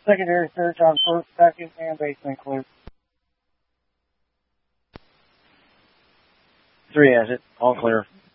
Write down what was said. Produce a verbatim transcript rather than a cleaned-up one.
Secondary search on first, second, and basement clear. Three has it. All clear.